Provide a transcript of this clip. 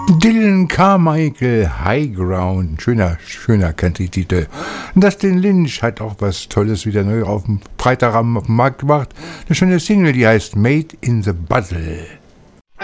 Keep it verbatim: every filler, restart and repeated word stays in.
Dylan Carmichael, High Ground, schöner, schöner Country-Titel. Dustin Lynch hat auch was Tolles wieder neu auf dem Freitagabend auf den Markt gebracht. Eine schöne Single, die heißt Made in the Bottle.